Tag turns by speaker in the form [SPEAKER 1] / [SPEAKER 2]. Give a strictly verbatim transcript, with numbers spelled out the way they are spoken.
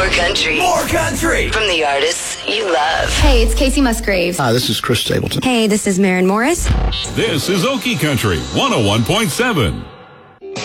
[SPEAKER 1] country.
[SPEAKER 2] More country.
[SPEAKER 1] From the artists you love.
[SPEAKER 3] Hey, it's Casey Musgraves.
[SPEAKER 4] Hi, this is Chris Stapleton.
[SPEAKER 3] Hey, this is Maren Morris.
[SPEAKER 5] This is Okie Country one oh one point seven.